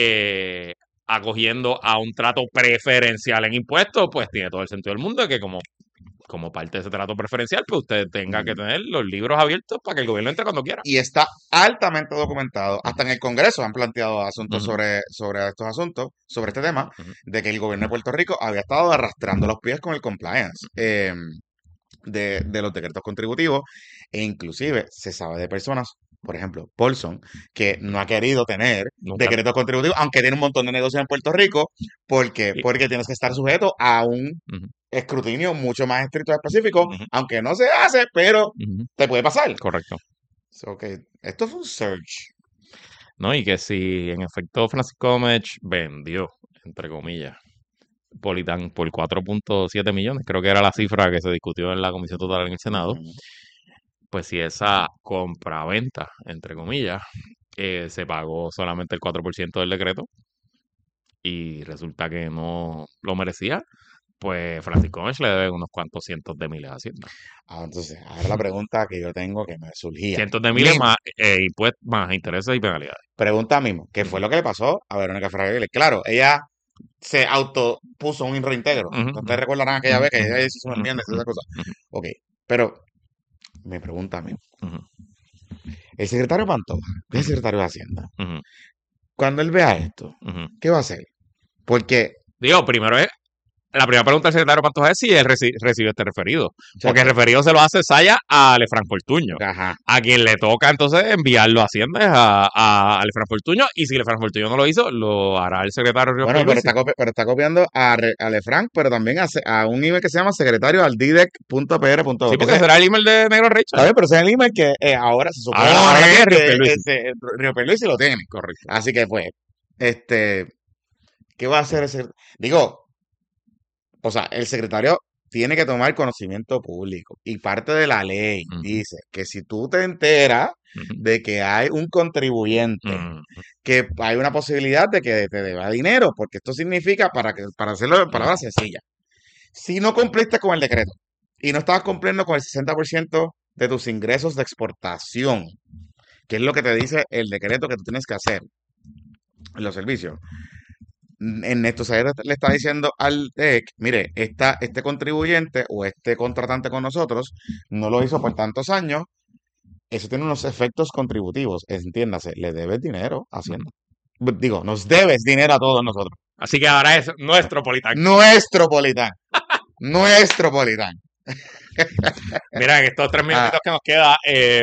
acogiendo a un trato preferencial en impuestos, pues tiene todo el sentido del mundo de que como parte de ese trato preferencial, pues usted tenga que tener los libros abiertos para que el gobierno entre cuando quiera. Y está altamente documentado. Hasta en el Congreso han planteado asuntos Ujú, sobre estos asuntos, sobre este tema, ujú, de que el gobierno de Puerto Rico había estado arrastrando los pies con el compliance de los decretos contributivos, e inclusive se sabe de personas, por ejemplo, Paulson, que no ha querido tener nunca. decretos contributivos, aunque tiene un montón de negocios en Puerto Rico, porque Y- tienes que estar sujeto a un ujú, escrutinio mucho más estricto y específico, ujú, aunque no se hace, pero ujú. te puede pasar. Correcto. So, que esto fue un surge. ¿No? Y que si en efecto Francisco Gómez vendió, entre comillas, Politán por 4.7 millones, creo que era la cifra que se discutió en la Comisión Total en el Senado, Ujú. pues si esa compraventa, entre comillas, se pagó solamente el 4% del decreto y resulta que no lo merecía, pues Francisco Gómez le debe unos cuantos cientos de miles a Hacienda. Entonces, ahora la pregunta que yo tengo que me surgía. Cientos de miles Mismo, más impuestos, más intereses y penalidades. pregunta mismo, ¿qué fue Ujú, lo que le pasó a Verónica Fraile? Claro, ella se autopuso un reintegro. ujú, Ustedes ujú, recordarán aquella ujú, vez que ujú, ella hizo sus ujú, enmiendas y ujú, esas cosas. ujú, Ok, pero me pregunta a mí, ujú, el secretario Pantoja, que es el ujú, secretario de Hacienda, ujú, cuando él vea esto, ujú. ¿qué va a hacer? Porque, Digo, primero es la primera pregunta del secretario Pantoja es si él recibe este referido. Porque el chacho, referido se lo hace Saya a Alefran Fortuño. ajá, A quien le toca entonces enviarlo a Hacienda es a Alefran Fortuño. Y si Alefran Fortuño no lo hizo, lo hará el secretario Ríos bueno, pero Pierluisi. pero está copiando a Lefranc, pero también a un email que se llama secretario.aldidec.pr.gov. Sí, Que porque será el email de Negro está Richard. bien, pero ese es el email que ahora se supone Ahora tiene Ríos que Pierluisi. Río Pierluisi lo tiene. Correcto. Así que pues, ¿qué va a hacer ese? Digo, o sea, el secretario tiene que tomar conocimiento público y parte de la ley Ujú, dice que si tú te enteras ujú, de que hay un contribuyente, ujú, que hay una posibilidad de que te deba dinero, porque esto significa, para hacerlo en ujú, palabras sencillas, si no cumpliste con el decreto y no estabas cumpliendo con el 60% de tus ingresos de exportación, que es lo que te dice el decreto que tú tienes que hacer en los servicios, Ernesto Saez le está diciendo al DEC, mire, este contribuyente o este contratante con nosotros no lo hizo por tantos años, eso tiene unos efectos contributivos. Entiéndase, le debes dinero a Hacienda. Digo, nos debes dinero a todos nosotros. Así que ahora es nuestro Politán. Nuestro Politán. Nuestro Politán. Mira, en estos 3 minutitos que nos queda,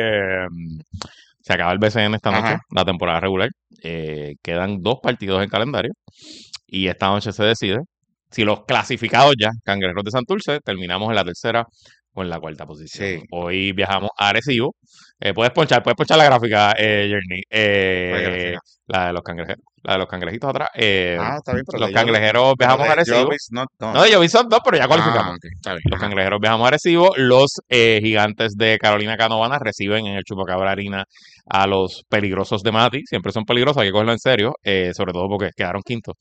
se acaba el BCN esta noche, Ajá. la temporada regular. Quedan 2 partidos en calendario y esta noche se decide si los clasificados ya, Cangrejeros de Santurce, terminamos en la tercera o en la cuarta posición. Sí. Hoy viajamos a Arecibo. Puedes ponchar la gráfica, Journey. gráfica? La de los cangrejitos atrás. Está bien, pero Los de cangrejeros viajamos a Arecibo. No, de Jovis son 2, pero ya cualificamos. Ok, está bien. Los cangrejeros viajamos a Arecibo. Los gigantes de Carolina Canovana reciben en el Chupacabra Arena a los peligrosos de Mati. Siempre son peligrosos, hay que cogerlo en serio. Sobre todo porque quedaron quintos.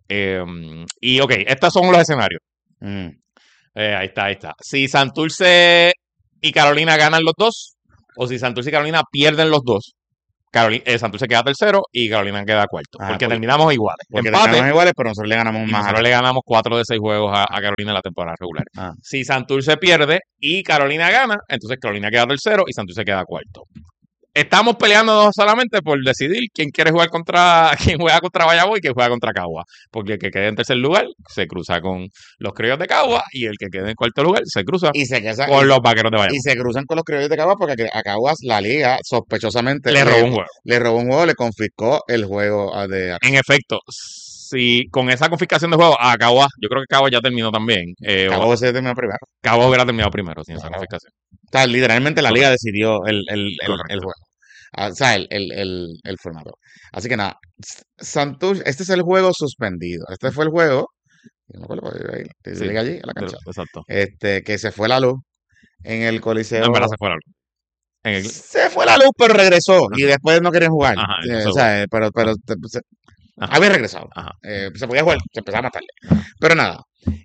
Y ok, estos son los escenarios. Mm. Ahí está. Si Santurce y Carolina ganan los 2, o si Santurce y Carolina pierden los 2, Santurce queda tercero y Carolina queda cuarto. Porque terminamos iguales. Porque Empate, terminamos iguales, pero nosotros le ganamos y más. nosotros le ganamos 4 de 6 juegos a Carolina en la temporada regular. Si Santurce pierde y Carolina gana, entonces Carolina queda tercero y Santurce queda cuarto. Estamos peleando solamente por decidir quién juega contra Bayamón y quién juega contra Cagua. Porque el que quede en tercer lugar se cruza con los Criollos de Cagua y el que quede en cuarto lugar se cruza con los Vaqueros de Bayamón. Y se cruzan con los Criollos de Cagua porque a Caguas la liga sospechosamente le robó un juego. Le robó un juego, le confiscó el juego de... En efecto, si con esa confiscación de juego a Caguas, yo creo que Caguas ya terminó también. Caguas se terminó primero. Caguas hubiera terminado primero sin esa confiscación. O sea, literalmente la liga decidió el juego. O sea, el formato. Así que nada, Santurce, este es el juego suspendido. Este fue el juego, no me acuerdo, llega allí a la cancha. Exacto. Que se fue la luz en el Coliseo. No, en verdad se fue la luz. Se fue la luz, pero regresó. Y después no querían jugar. Ajá, o sea, pero había regresado. Se podía jugar, se empezaba más tarde. Pero nada,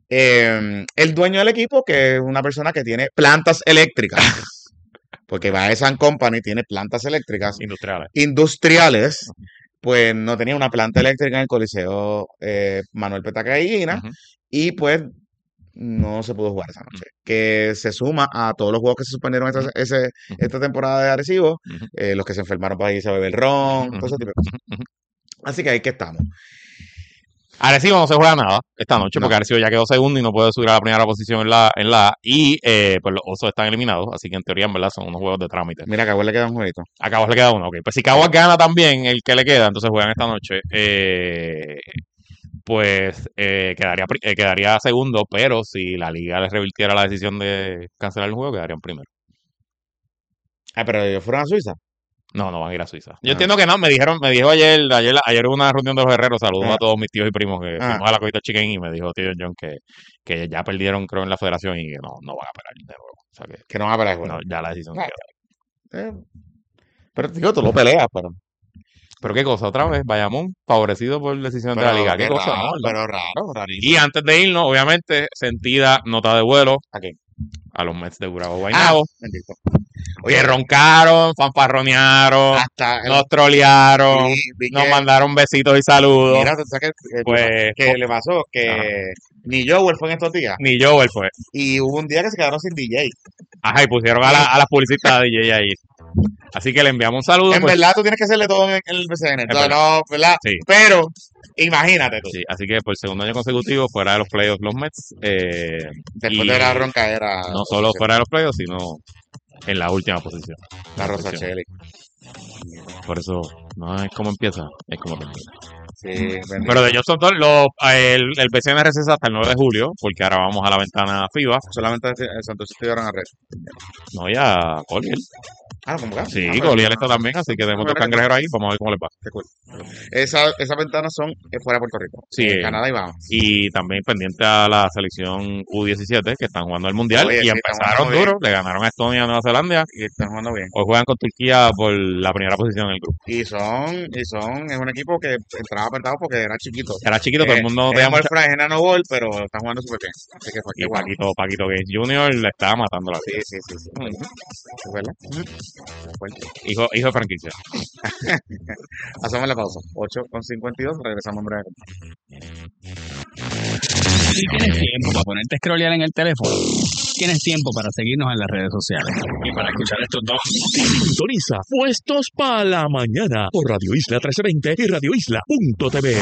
el dueño del equipo, que es una persona que tiene plantas eléctricas. Porque Baesan Company tiene plantas eléctricas industriales, pues no tenía una planta eléctrica en el Coliseo Manuel Petaca Gallina, y pues no se pudo jugar esa noche. Que se suma a todos los juegos que se suspendieron esta temporada de Arecibo, los que se enfermaron para irse a beber ron, todo ese tipo de cosas. Así que ahí que estamos. Arecibo no se juega nada esta noche porque Arecibo ya quedó segundo y no puede subir a la primera posición en la A. Y pues los Osos están eliminados, así que en teoría, en verdad, son unos juegos de trámite. Mira, a Caguas le queda un jueguito. A Caguas le queda uno, ok. Pues si Caguas gana también el que le queda, entonces juegan esta noche. Pues quedaría segundo, pero si la liga les revirtiera la decisión de cancelar el juego, quedarían primero. Pero ellos fueron a Suiza. No van a ir a Suiza. Yo entiendo que no, me dijo ayer hubo una reunión de los herreros, saludos a todos mis tíos y primos que fuimos a la Cogita Chicken y me dijo tío John que ya perdieron, creo, en la federación y que no van a pelear de nuevo. O sea que no van a pelear, bueno. No, ya la decisión queda. Pero digo, tú lo peleas, Pero qué cosa, otra vez, Bayamón favorecido por decisión de la liga. ¿Qué cosa? Raro, pero rarísimo. Y antes de irnos, obviamente, sentida nota de vuelo a los Mets de Gurabo Guaynabo. Que roncaron, fanfarronearon, nos trolearon, nos mandaron besitos y saludos. Mira, ¿sabes qué le pasó? Que ni Joel fue en estos días. Ni Joel fue. Y hubo un día que se quedaron sin DJ. Ajá, y pusieron a las publicistas de DJ ahí. Así que le enviamos un saludo. En verdad, tú tienes que hacerle todo en el BCN. No, ¿verdad? Sí. Pero, imagínate tú. Sí, así que por segundo año consecutivo, fuera de los playoffs, los Mets. Después de la roncaera. No solo fuera de los playoffs, sino en la última posición. La Rosachelli. Por eso, no es como empieza, es como termina. Sí, pero de ellos son todos el BCN recesa hasta el 9 de julio, porque ahora vamos a la ventana FIBA. Solamente el Santos estuvieron a red. No, ya Collier. ¿Cómo que? Sí, Collier está también, así que tenemos dos cangrejeros ahí, vamos a ver cómo les va. Qué cool. Esas ventanas son fuera de Puerto Rico. Sí. En Canadá y Bahamas. Y también pendiente a la selección U17, que están jugando el Mundial. Oye, y empezaron duro, le ganaron a Estonia y a Nueva Zelanda. Y están jugando bien. Hoy juegan con Turquía por la primera posición en el grupo. Es un equipo que entraba apretado porque era chiquito. Era chiquito, todo el mundo tenía mucha... el Enano Ball, pero están jugando súper bien. Así que y Paquito Gaines Jr. le estaba matando la vida. Sí. ¿Es verdad? Hijo de franquicia. Hacemos la pausa. 8:52, regresamos en breve. Si tienes tiempo para ponerte a scrollear en el teléfono Tienes tiempo para seguirnos en las redes sociales y para escuchar estos dos. Sintoniza Puestos para la Mañana por Radio Isla 1320 y radioisla.tv.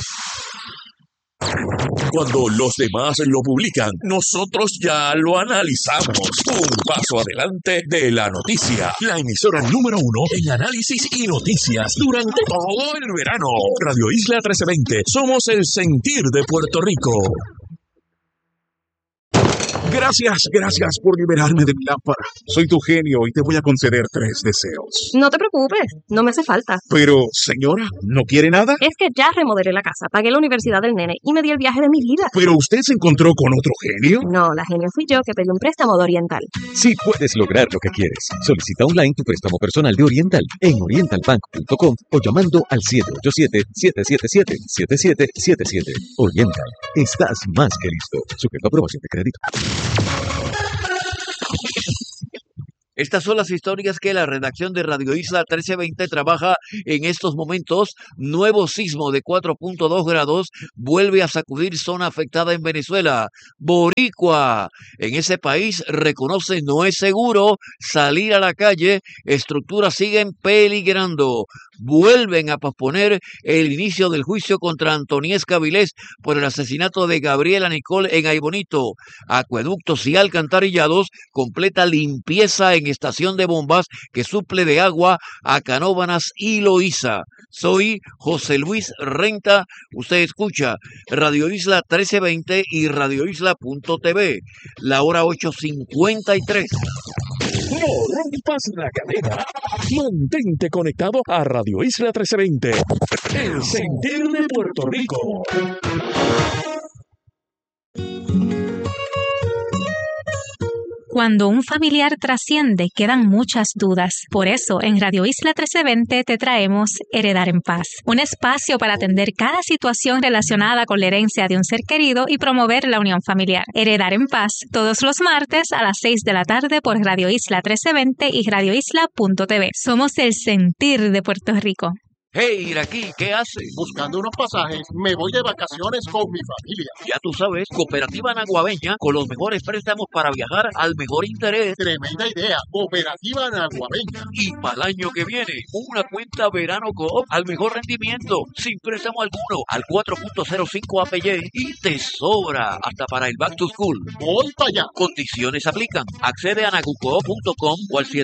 Cuando los demás lo publican, nosotros ya lo analizamos. Un paso adelante de la noticia. La emisora número 1 en análisis y noticias durante todo el verano. Radio Isla 1320. Somos el sentir de Puerto Rico. Gracias por liberarme de mi lámpara. Soy tu genio y te voy a conceder 3 deseos. No te preocupes, no me hace falta. Pero, señora, ¿no quiere nada? Es que ya remodelé la casa, pagué la universidad del nene y me di el viaje de mi vida. ¿Pero usted se encontró con otro genio? No, la genio fui yo que pedí un préstamo de Oriental. Sí puedes lograr lo que quieres. Solicita online tu préstamo personal de Oriental en orientalbank.com o llamando al 787-777-7777. Oriental, estás más que listo. Sujeto a aprobación de crédito. Estas son las historias que la redacción de Radio Isla 1320 trabaja en estos momentos. Nuevo sismo de 4.2 grados vuelve a sacudir zona afectada en Venezuela. Boricua, en ese país, reconoce no es seguro salir a la calle. Estructuras siguen peligrando. Vuelven a posponer el inicio del juicio contra Antoniesca Vilés por el asesinato de Gabriela Nicole en Aybonito. Acueductos y alcantarillados completa limpieza en estación de bombas que suple de agua a Canóvanas y Loíza. Soy José Luis Renta. Usted escucha Radio Isla 1320 y radioisla.tv. La hora 8:53. No rompas la cadena. Mantente conectado a Radio Isla 1320. El sentir de Puerto Rico. Cuando un familiar trasciende, quedan muchas dudas. Por eso, en Radio Isla 1320 te traemos Heredar en Paz, un espacio para atender cada situación relacionada con la herencia de un ser querido y promover la unión familiar. Heredar en Paz, todos los martes a las 6 de la tarde por Radio Isla 1320 y radioisla.tv. Somos el sentir de Puerto Rico. Hey, Iraquí, ¿qué haces? Buscando unos pasajes, me voy de vacaciones con mi familia. Ya tú sabes, Cooperativa Naguabeña, con los mejores préstamos para viajar al mejor interés. Tremenda idea, Cooperativa Naguabeña. Y para el año que viene, una cuenta Verano Coop al mejor rendimiento, sin préstamo alguno, al 4.05 APY y te sobra hasta para el Back to School. Voy para allá. Condiciones aplican. Accede a nagucoop.com o al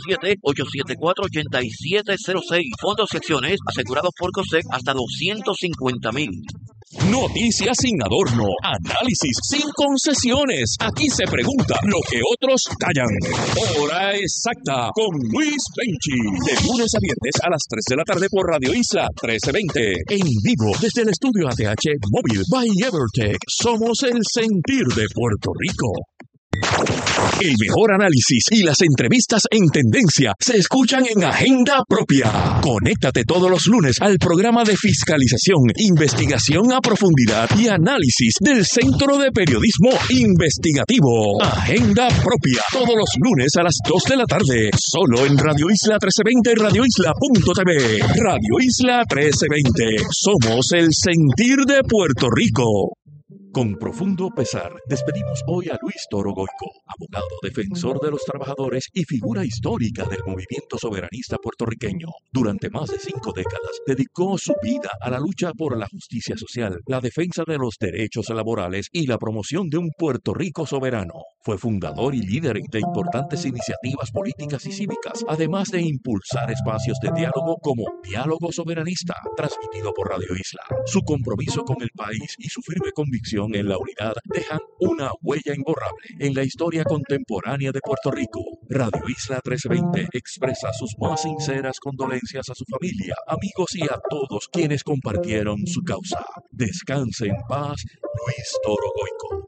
787-874-8706. Fondos y acciones asegurados por COSEC hasta $250,000. Noticias sin adorno, análisis sin concesiones. Aquí se pregunta lo que otros callan. Hora exacta con Luis Benchi. De lunes a viernes a las 3 de la tarde por Radio Isla 1320. En vivo desde el estudio ATH Móvil by Evertech. Somos el sentir de Puerto Rico. El mejor análisis y las entrevistas en tendencia se escuchan en Agenda Propia. Conéctate todos los lunes al programa de fiscalización, investigación a profundidad y análisis del Centro de Periodismo Investigativo. Agenda Propia, todos los lunes a las 2 de la tarde, solo en Radio Isla 1320 y radioisla.tv. Radio Isla 1320, somos el sentir de Puerto Rico. Con profundo pesar, despedimos hoy a Luis Toro Goico, abogado, defensor de los trabajadores y figura histórica del movimiento soberanista puertorriqueño. Durante más de 5 décadas, dedicó su vida a la lucha por la justicia social, la defensa de los derechos laborales y la promoción de un Puerto Rico soberano. Fue fundador y líder de importantes iniciativas políticas y cívicas, además de impulsar espacios de diálogo como Diálogo Soberanista, transmitido por Radio Isla. Su compromiso con el país y su firme convicción en la unidad dejan una huella imborrable en la historia contemporánea de Puerto Rico. Radio Isla 1320 expresa sus más sinceras condolencias a su familia, amigos y a todos quienes compartieron su causa. Descanse en paz, Luis Toro Goico.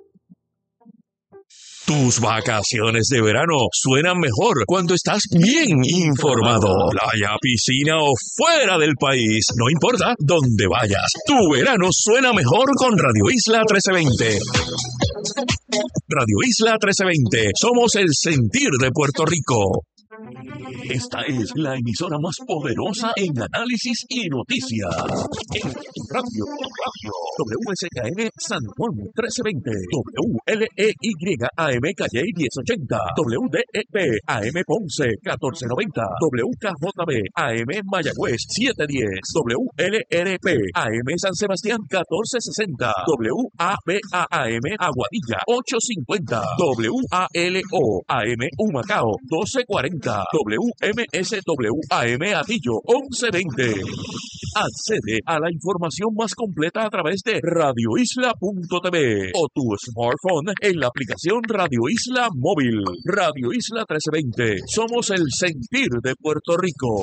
Tus vacaciones de verano suenan mejor cuando estás bien informado. Playa, piscina o fuera del país, no importa dónde vayas. Tu verano suena mejor con Radio Isla 1320. Radio Isla 1320, somos el sentir de Puerto Rico. Esta es la emisora más poderosa en análisis y noticias. En radio, WSKN San Juan 1320, WLEY AM Calle 1080, WDEP AM Ponce 1490, WKJB AM Mayagüez 710, WLRP AM San Sebastián 1460, WABA AM Aguadilla 850, WALO AM Humacao 1240, WMSW AM Atillo 1120. Accede a la información más completa a través de radioisla.tv o tu smartphone en la aplicación Radio Isla Móvil. Radio Isla 1320. Somos el sentir de Puerto Rico.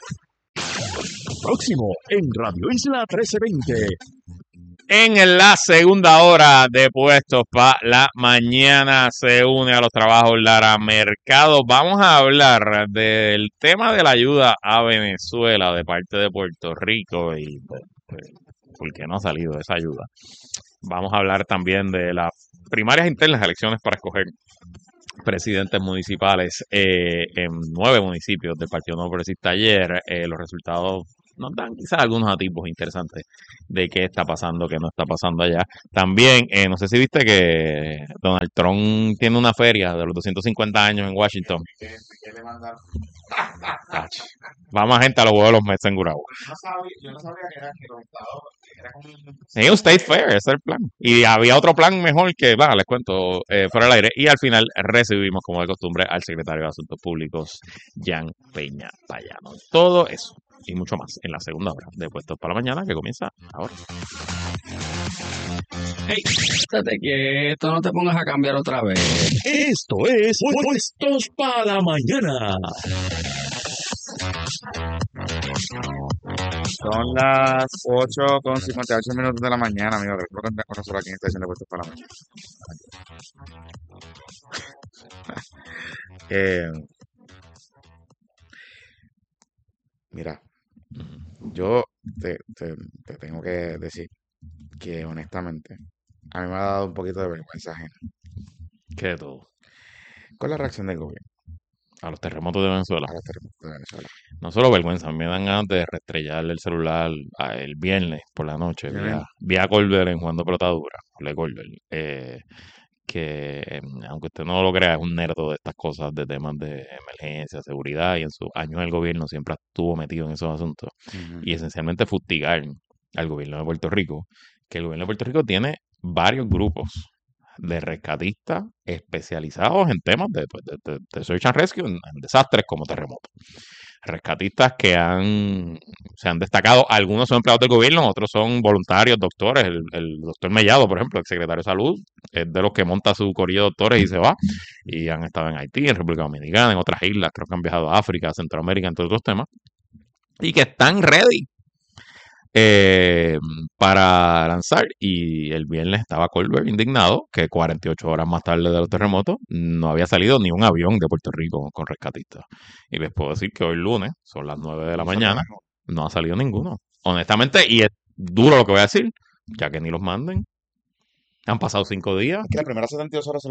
Próximo en Radio Isla 1320. En la segunda hora de Puestos para la Mañana se une a los trabajos Lara Mercado. Vamos a hablar del tema de la ayuda a Venezuela de parte de Puerto Rico y por qué no ha salido esa ayuda. Vamos a hablar también de las primarias internas, elecciones para escoger presidentes municipales en 9 municipios del Partido Nuevo Progresista ayer. Los resultados nos dan quizás algunos atisbos interesantes de qué está pasando, qué no está pasando allá. También, no sé si viste que Donald Trump tiene una feria de los 250 años en Washington. Vamos gente a los Juegos de los Mets en Gurabo. Yo no sabía que los estados era como Es un State Fair, ese es el plan. Y había otro plan mejor que, les cuento, fuera del aire. Y al final recibimos, como de costumbre, al secretario de Asuntos Públicos, Jan Peña Payano. Todo eso y mucho más en la segunda hora de Puestos para la Mañana, que comienza ahora. Hey, estate quieto, no te pongas a cambiar otra vez. Esto es Puestos para la Mañana. Son las 8:58 de la mañana, amigo. Creo que una sola aquí en estación de Puestos para la Mañana. Mira, yo te tengo que decir que honestamente a mí me ha dado un poquito de vergüenza ajena. ¿Qué de todo? Con la reacción del gobierno a los terremotos de Venezuela. a los terremotos de Venezuela. No solo vergüenza, me dan ganas de restrellarle el celular el viernes por la noche. Vi a Colbert en Jugando Pelotadura, Jorge Colbert, que aunque usted no lo crea, es un nerdo de estas cosas, de temas de emergencia, seguridad, y en sus años en el gobierno siempre estuvo metido en esos asuntos. Y esencialmente fustigar al gobierno de Puerto Rico, que el gobierno de Puerto Rico tiene varios grupos de rescatistas especializados en temas de search and rescue, en desastres como terremotos. Rescatistas que se han destacado, algunos son empleados del gobierno, otros son voluntarios, doctores. El doctor Mellado, por ejemplo, el secretario de Salud, es de los que monta su corillo de doctores y se va. Y han estado en Haití, en República Dominicana, en otras islas, creo que han viajado a África, a Centroamérica, entre otros temas. Y que están ready para lanzar. Y el viernes estaba Colbert indignado que 48 horas más tarde de los terremotos no había salido ni un avión de Puerto Rico con rescatistas. Y les puedo decir que hoy lunes, son las 9 de la mañana, no ha salido ninguno. Honestamente, y es duro lo que voy a decir, ya que ni los manden. Han pasado 5 días. Es que las primeras 72 horas